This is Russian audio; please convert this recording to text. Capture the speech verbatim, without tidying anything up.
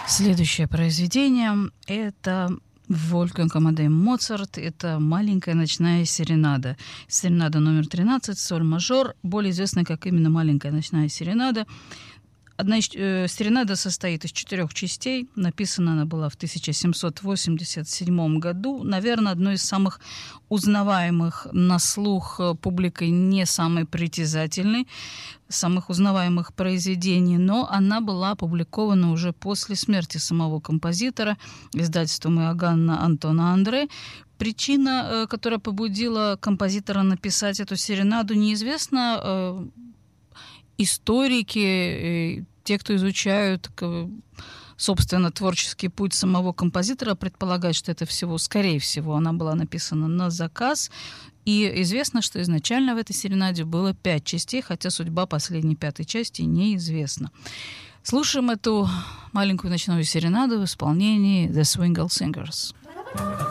Следующее произведение – это Вольфганг Амадей Моцарт. Это «Маленькая ночная серенада». Серенада номер тринадцать, соль мажор, более известная как именно «Маленькая ночная серенада». Одна из, э, серенада состоит из четырех частей. Написана она была в тысяча семьсот восемьдесят седьмом году. Наверное, одно из самых узнаваемых на слух публикой, не самой притязательной, самых узнаваемых произведений, но она была опубликована уже после смерти самого композитора издательством Иоганна Антона Андре. Причина, которая побудила композитора написать эту серенаду, неизвестна. Историки, те, кто изучают, собственно, творческий путь самого композитора, предполагают, что это всего, скорее всего, она была написана на заказ. И известно, что изначально в этой серенаде было пять частей, хотя судьба последней пятой части неизвестна. Слушаем эту маленькую ночную серенаду в исполнении The Swingle Singers.